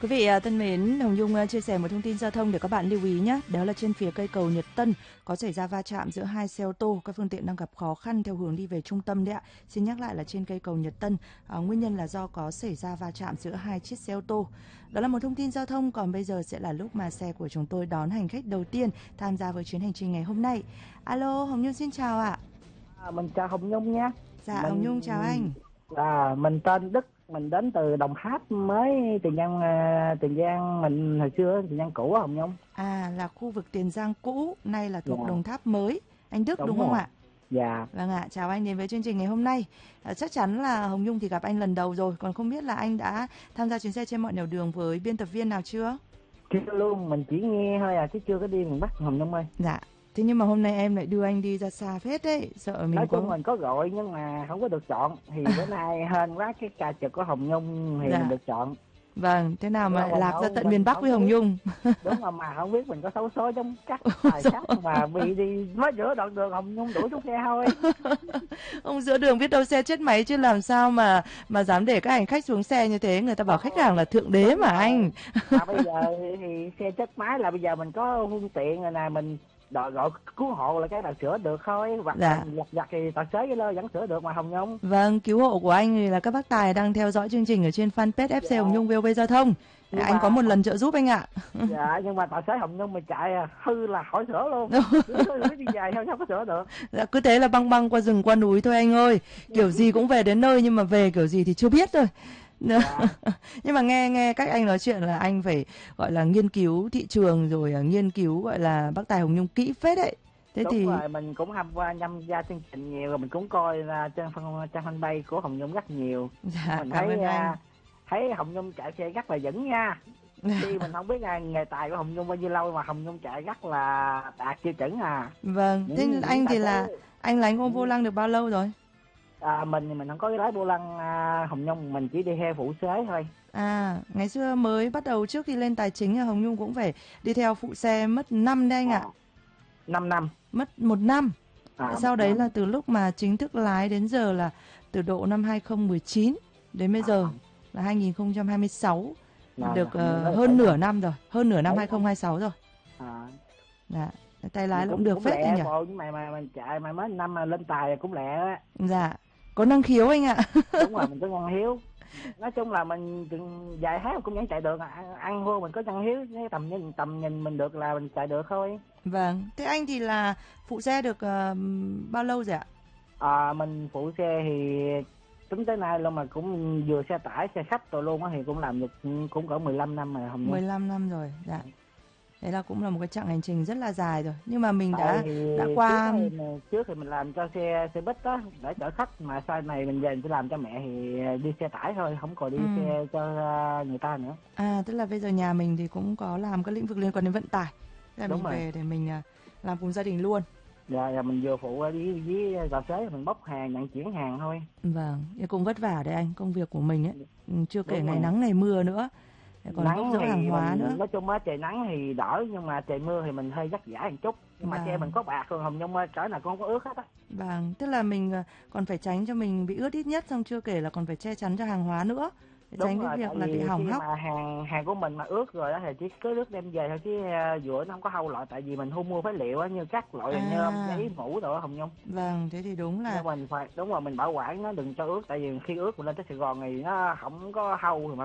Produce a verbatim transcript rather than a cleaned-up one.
Quý vị à, thân mến, Hồng Nhung à, chia sẻ một thông tin giao thông để các bạn lưu ý nhé. Đó là trên phía cây cầu Nhật Tân có xảy ra va chạm giữa hai xe ô tô, các phương tiện đang gặp khó khăn theo hướng đi về trung tâm đấy ạ. Xin nhắc lại là trên cây cầu Nhật Tân, à, nguyên nhân là do có xảy ra va chạm giữa hai chiếc xe ô tô. Đó là một thông tin giao thông, còn bây giờ sẽ là lúc mà xe của chúng tôi đón hành khách đầu tiên tham gia với chuyến hành trình ngày hôm nay. Alo, Hồng Nhung xin chào ạ. À, mình chào Hồng Nhung nha. Dạ, Hồng Mình Nhung chào anh. à, mình tên Đức, mình đến từ Đồng Tháp, mới Tiền Giang. à, Tiền Giang mình hồi xưa Tiền Giang cũ á Hồng Nhung. À, là khu vực Tiền Giang cũ, nay là thuộc Dạ, Đồng Tháp mới. Anh Đức đúng đúng không rồi. ạ? Dạ, Vâng ạ, chào anh đến với chương trình ngày hôm nay. À, chắc chắn là Hồng Nhung thì gặp anh lần đầu rồi, còn không biết là anh đã tham gia chuyến xe trên mọi nẻo đường với biên tập viên nào chưa? chưa luôn, mình chỉ nghe thôi à chứ chưa có đi miền Bắc Hồng Nhung ơi. Dạ, thế nhưng mà hôm nay em lại đưa anh đi ra xa phết đấy, sợ Nói mình chung có... mình có gọi nhưng mà không có được chọn, thì bữa nay hên quá cái ca trực của Hồng Nhung thì mình Dạ, được chọn. vâng, thế nào mà Đúng lại rồi, lạc ra không tận miền mình Bắc với không Hồng biết. Nhung? Đúng rồi, mà không biết mình có xấu số giống các Ôi tài khác dồi. mà bị đi mới giữa đoạn đường Hồng Nhung đuổi xuống xe thôi. Ông giữa đường biết đâu xe chết máy chứ làm sao mà mà dám để các hành khách xuống xe như thế, người ta bảo khách hàng Ồ, là thượng đế đúng mà rồi. anh. Mà bây giờ thì xe chết máy là bây giờ mình có phương tiện rồi nè, mình đòi gọi cứu hộ là cái là sửa được thôi, hoặc là Dạ. giặt giặt thì tài xế với lơ vẫn sửa được mà Hồng Nhung. Vâng, cứu hộ của anh thì là các bác tài đang theo dõi chương trình ở trên fanpage ép xê Hồng Dạ. Nhung vê o vê Giao thông. Nhưng Anh có mà một lần trợ giúp anh ạ. dạ, nhưng mà tài xế Hồng Nhung mà chạy à, hư là khỏi sửa luôn. Cứ cứ đi dài theo sao có sửa được. Dạ, cứ thế là băng băng qua rừng qua núi thôi anh ơi. Kiểu gì cũng về đến nơi nhưng mà về kiểu gì thì chưa biết thôi. Dạ. Nhưng mà nghe nghe cách anh nói chuyện là anh phải gọi là nghiên cứu thị trường rồi à, nghiên cứu gọi là bác tài Hồng Nhung kỹ phết đấy. Thế Đúng thì rồi, mình cũng tham qua nhâm gia chương trình nhiều rồi, mình cũng coi là trên phân trang fanpage của Hồng Nhung rất nhiều. dạ Mình cảm thấy ơn anh. à, thấy Hồng Nhung chạy xe rất là vững nha. Khi mình không biết là nghề tài của Hồng Nhung bao nhiêu lâu mà Hồng Nhung chạy rất là đạt tiêu chuẩn à. Vâng, thế những những anh tài thì là xế anh lái ô vô những, lăng được bao lâu rồi? à, mình thì mình không có cái lái vô lăng, à, Hồng Nhung mình chỉ đi theo phụ xế thôi. À, ngày xưa mới bắt đầu trước khi lên tài chính là Hồng Nhung cũng phải đi theo phụ xe mất năm đấy anh ạ. à, 5 năm. Mất một năm. À, một Sau đấy là năm. từ lúc mà chính thức lái đến giờ là từ độ năm hai không một chín đến bây giờ à, là hai nghìn không trăm hai mươi sáu, là, được là Hồng Nhung ờ, nói là hơn bảy nửa năm. năm rồi, hơn nửa năm Bảy năm. hai không hai sáu rồi. à, Dạ, tay lái mình là cũng cũng được cũng phết đấy lẹ nhỉ. bộ, nhưng mà mà mình chạy mà mới năm mà lên tài cũng lẹ á. Dạ, có năng khiếu anh ạ. Đúng rồi, mình có năng hiếu. Nói chung là mình chừng vài tháng cũng vẫn chạy được, ăn, ăn vô mình có năng hiếu, cái tầm nhìn tầm nhìn mình được là mình chạy được thôi. Vâng, thế anh thì là phụ xe được ờ, bao lâu rồi ạ? À, mình phụ xe thì tính tới nay luôn, mà cũng vừa xe tải xe khách rồi luôn á, thì cũng làm được cũng cỡ mười lăm năm rồi Hồng Nhung. mười lăm năm rồi, dạ. Thế là cũng là một cái chặng hành trình rất là dài rồi. Nhưng mà mình Tại đã thì đã trước qua... đó thì mình- trước thì mình làm cho xe xe buýt đó để chở khách, mà sau này mình về mình sẽ làm cho mẹ thì đi xe tải thôi, không còn đi Ừ. xe cho à, người ta nữa. À, tức là bây giờ nhà mình thì cũng có làm các lĩnh vực liên quan đến vận tải. Thế là Đúng mình rồi. về để mình à, làm cùng gia đình luôn. Dạ, dạ mình vừa phụ với với tài xế, mình bốc hàng nhận chuyển hàng thôi. Vâng, thì cũng vất vả đấy anh, công việc của mình ấy. Ừ, chưa kể Đúng ngày rồi. nắng ngày mưa nữa. Lại còn bốc Nắng rỡ thì hàng hóa nữa. mình nói chung á, trời nắng thì đỡ, nhưng mà trời mưa thì mình hơi vất vả một chút, nhưng mà xe Vâng. mình có bạc rồi Hồng Nhung ơi, cỡ nào cũng không có ướt hết á. Vâng, tức là mình à, còn phải tránh cho mình bị ướt ít nhất, xong chưa kể là còn phải che chắn cho hàng hóa nữa. Để Đúng tránh cái rồi, việc tại là bị vì khi hỏng hóc. mà hàng hàng của mình mà ướt rồi đó thì chỉ cứ nước đem về thôi, chứ à, rửa nó không có hâu loại, tại vì mình thu mua phế liệu á, như các loại nhôm À, giấy mũ rồi đó Hồng Nhung. vâng, thế thì đúng là Nhưng mình phải đúng rồi, mình bảo quản nó đừng cho ướt, tại vì khi ướt mình lên tới Sài Gòn thì nó không có hâu, mà